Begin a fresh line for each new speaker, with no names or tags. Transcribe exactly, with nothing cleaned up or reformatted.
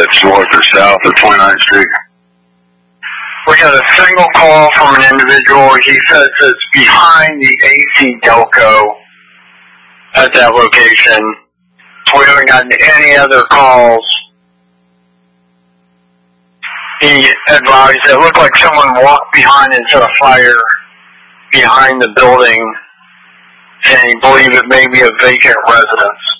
it's north or south of twenty-ninth Street.
We got a single call from an individual. He says it's behind the A C Delco at that location. We haven't gotten any other calls. He advised it looked like someone walked behind into a fire behind the building, and he believed it may be a vacant residence.